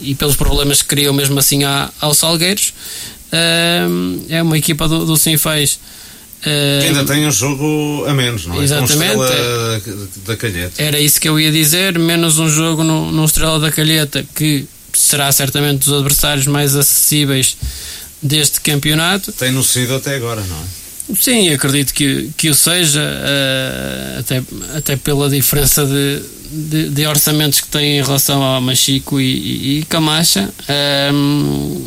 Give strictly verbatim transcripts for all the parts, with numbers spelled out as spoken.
e pelos problemas que criou mesmo assim à, ao Salgueiros. Uh, é uma equipa do, do Sinfãs uh, que ainda tem um jogo a menos, não é? Exatamente, com Estrela da Calheta. Era isso que eu ia dizer, menos um jogo no, no Estrela da Calheta, que será certamente dos adversários mais acessíveis deste campeonato. Tem-no sido até agora, não é? Sim, acredito que, que o seja, uh, até, até pela diferença de, de, de orçamentos que tem em relação ao Machico e, e, e Camacha, uh, uh,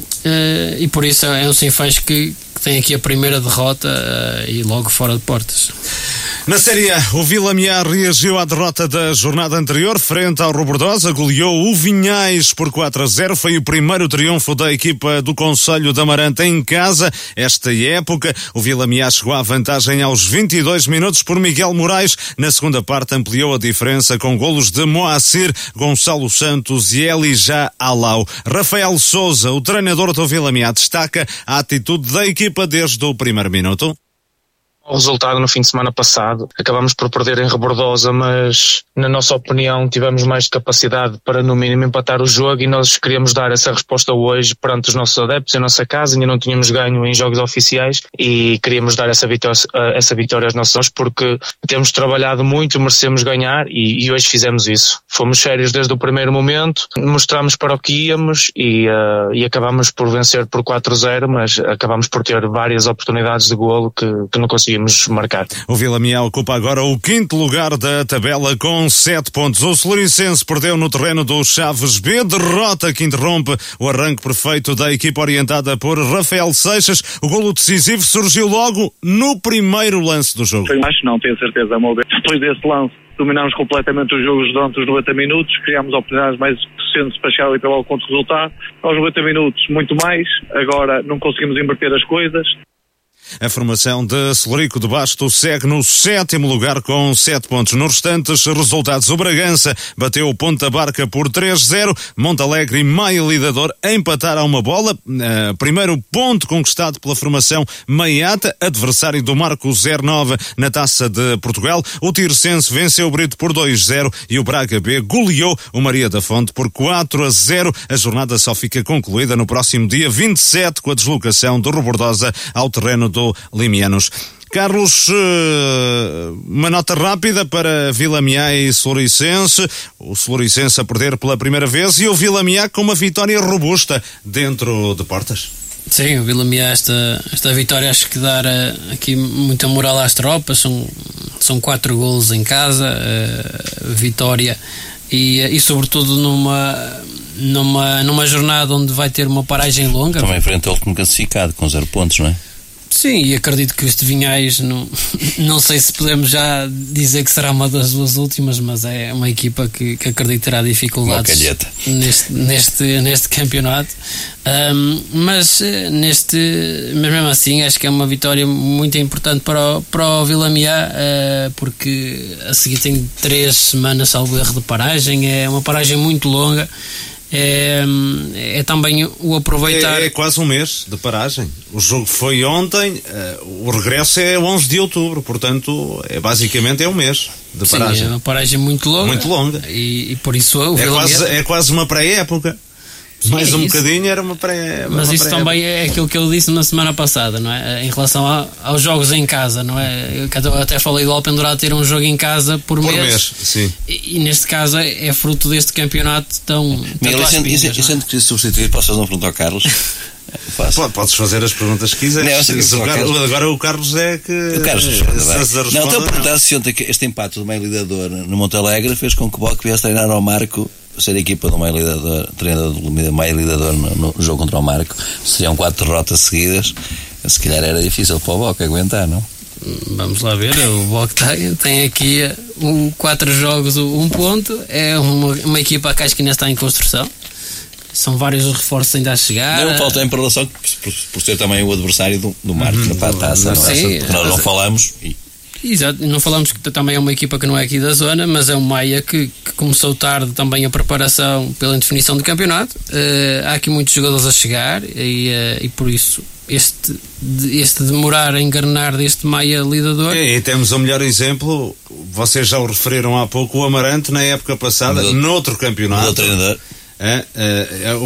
e por isso é um Sinfãs que, que tem aqui a primeira derrota uh, e logo fora de portas. Na Série A, o Vila Miar reagiu à derrota da jornada anterior frente ao Robordosa, goleou o Vinhais por quatro a zero, foi o primeiro triunfo da equipa do Concelho de Amarante em casa. Esta época, o Vila Miar chegou à vantagem aos vinte e dois minutos por Miguel Moraes. Na segunda parte ampliou a diferença com golos de Moacir, Gonçalo Santos e Elijah Alau. Rafael Souza, o treinador do Vila Miar, destaca a atitude da equipa desde o primeiro minuto. O resultado no fim de semana passado, acabamos por perder em Rebordosa, mas na nossa opinião tivemos mais capacidade para no mínimo empatar o jogo e nós queríamos dar essa resposta hoje perante os nossos adeptos em nossa casa. Ainda não tínhamos ganho em jogos oficiais e queríamos dar essa vitória, essa vitória aos nossos, porque temos trabalhado muito, merecemos ganhar e, e hoje fizemos isso. Fomos sérios desde o primeiro momento, mostramos para o que íamos e, uh, e acabamos por vencer por quatro a zero, mas acabamos por ter várias oportunidades de golo que, que não conseguimos marcar. O Vila Miar ocupa agora o quinto lugar da tabela com sete pontos. O Celuricense perdeu no terreno do Chaves B, derrota que interrompe o arranque perfeito da equipa orientada por Rafael Seixas. O golo decisivo surgiu logo no primeiro lance do jogo. Acho não, tenho certeza, a meu ver. Depois desse lance, dominámos completamente os jogos durante os noventa minutos, criámos oportunidades mais sendo despachado e pelo contra o resultado. Aos noventa minutos, muito mais. Agora não conseguimos inverter as coisas. A formação de Celurico de Basto segue no sétimo lugar com sete pontos. Nos restantes resultados, o Bragança bateu o Ponta Barca por três a zero. Montalegre e Maia Lidador empataram a uma bola. Uh, primeiro ponto conquistado pela formação Maiata, adversário do Marco zero nove na Taça de Portugal. O Tirsense venceu o Brito por dois a zero e o Braga B goleou o Maria da Fonte por quatro a zero. A jornada só fica concluída no próximo dia vinte e sete com a deslocação do Robordosa ao terreno do Limianos. Carlos, uma nota rápida para Vila Miar e Celuricense. O Celuricense a perder pela primeira vez e o Vila Miar com uma vitória robusta dentro de portas. Sim, o Vila Miar, esta, esta vitória acho que dá aqui muita moral às tropas. São, são quatro golos em casa, uh, vitória e, e sobretudo numa, numa, numa jornada onde vai ter uma paragem longa. Também frente ao último classificado com zero pontos, não é? Sim, e acredito que este Vinhais, não, não sei se podemos já dizer que será uma das duas últimas, mas é uma equipa que, que acredito terá dificuldades neste, neste, neste campeonato. Um, mas, neste, mas mesmo assim acho que é uma vitória muito importante para o, para o Vila Miar, uh, porque a seguir tem três semanas, salvo erro, de paragem. É uma paragem muito longa. É, é também o aproveitar. É, é quase um mês de paragem. O jogo foi ontem, uh, o regresso é onze de outubro, portanto, é, basicamente é um mês de paragem. Sim, é uma paragem muito longa. Muito longa. E, e por isso o é, Vila quase, Miar... é quase uma pré-época. Sim, mais um isso. bocadinho era uma pré Mas uma isso pré também é aquilo que eu disse na semana passada, não é? Em relação a, aos jogos em casa, não é? Eu até falei do Alpendurado ter um jogo em casa por, por mês, mês sim. E, e neste caso é, é fruto deste campeonato tão... Miguel, e sendo que substituir, posso fazer uma pergunta ao Carlos? Pode, podes fazer as perguntas que quiseres. Não, o Carlos, agora o Carlos é que o Carlos é, responde, não, estou a perguntar se ontem este empate do meio lidador no Montalegre fez com que o Boc viesse treinar ao Marco, ser a equipa do meio lidador, treinador do meio lidador no, no jogo contra o Marco. Seriam quatro derrotas seguidas, se calhar era difícil para o Boc aguentar, não? Vamos lá ver, o Boc tem, tem aqui um, quatro jogos, um ponto. É uma, uma equipa que acho que ainda está em construção. São vários reforços ainda a chegar. Não falta em relação por, por ser também o adversário do, do Marco uhum, na taça, não é? Sim, nós não falamos. E... Exato, não falamos que também é uma equipa que não é aqui da zona, mas é um Maia que, que começou tarde também a preparação pela indefinição do campeonato. Uh, há aqui muitos jogadores a chegar e, uh, e por isso este, este demorar a encarnar deste Maia lidador. E, e temos o melhor exemplo, vocês já o referiram há pouco, o Amarante na época passada, no noutro campeonato. No treinador. É, é, é,